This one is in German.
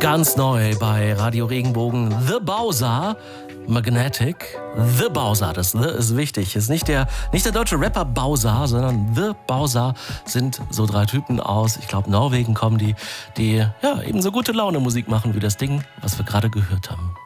Ganz neu bei Radio Regenbogen, The Bowser, Magnetic. The Bowser, das The ist wichtig. Ist nicht der deutsche Rapper Bowser, sondern The Bowser sind so 3 Typen aus, ich glaube Norwegen kommen die ja ebenso gute Laune Musik machen wie das Ding, was wir gerade gehört haben.